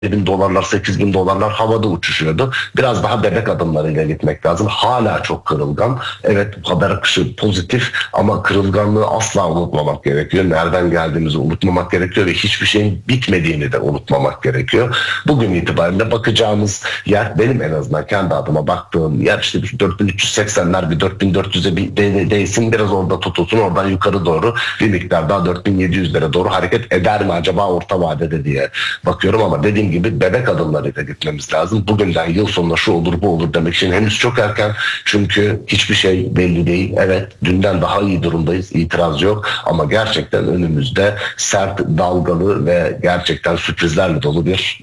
$7.000, $8.000 havada uçuşuyordu. Biraz daha bebek adımlarıyla gitmek lazım. Hala çok kırılgan. Evet, haber akışı pozitif ama kırılganlığı asla unutmamak gerekiyor. Nereden geldiğimizi unutmamak gerekiyor ve hiçbir şeyin bitmediğini de unutmamak gerekiyor. Bugün itibariyle bakacağımız yer, benim en azından kendi adıma baktığım yer işte 4380'ler, bir 4400'e bir değsin, biraz orada tutulsun, oradan yukarı doğru bir miktar daha 4700'lere doğru hareket eder mi acaba orta vadede diye bakıyorum ama dediğim gibi bebek adımlarıyla gitmemiz lazım. Bugünden yıl sonuna şu olur bu olur demek için henüz çok erken, çünkü hiçbir şey belli değil. Evet, dünden daha iyi durumdayız, itiraz yok ama gerçekten önümüzde sert, dalgalı ve gerçekten sürprizlerle dolu bir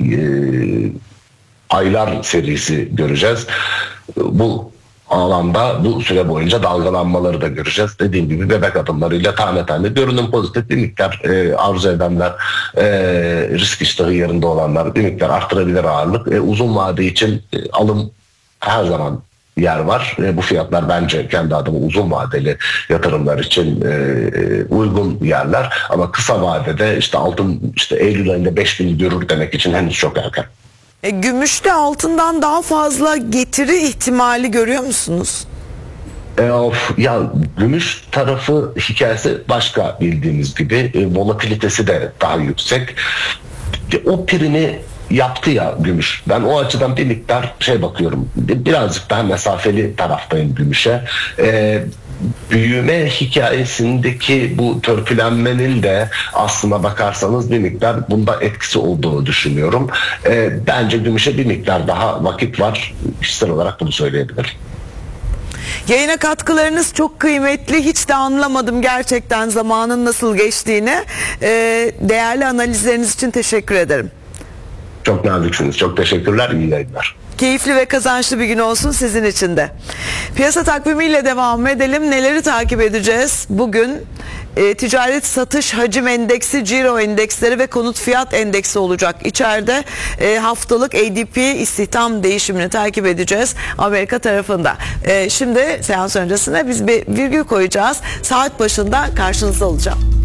aylar serisi göreceğiz. Bu alanda bu süre boyunca dalgalanmaları da göreceğiz. Dediğim gibi bebek adımlarıyla tane tane, görünüm pozitif, bir miktar arzu edenler, risk iştahı yerinde olanlar bir miktar arttırabilir ağırlık. Uzun vade için alım her zaman yer var. Bu fiyatlar bence kendi adıma uzun vadeli yatırımlar için uygun yerler. Ama kısa vadede işte altın işte Eylül ayında 5.000'i görür demek için henüz çok erken. Gümüşte altından daha fazla getiri ihtimali görüyor musunuz? Ya gümüş tarafı hikayesi başka, bildiğimiz gibi volatilitesi de daha yüksek. O primi yaptı ya gümüş. Ben o açıdan bir miktar bakıyorum. Birazcık daha mesafeli taraftayım gümüşe. Büyüme hikayesindeki bu törpülenmenin de aslına bakarsanız bir miktar bunda etkisi olduğunu düşünüyorum. Bence gümüşe bir miktar daha vakit var. Kişisel olarak bunu söyleyebilirim. Yayına katkılarınız çok kıymetli. Hiç de anlamadım gerçekten zamanın nasıl geçtiğini. Değerli analizleriniz için teşekkür ederim. Çok naziksiniz. Çok teşekkürler. İyi yayınlar. Keyifli ve kazançlı bir gün olsun sizin için de. Piyasa takvimiyle devam edelim. Neleri takip edeceğiz? Bugün ticaret satış hacim endeksi, ciro endeksleri ve konut fiyat endeksi olacak. İçeride haftalık ADP istihdam değişimini takip edeceğiz Amerika tarafında. Şimdi seans öncesine biz bir virgül koyacağız. Saat başında karşınızda olacağım.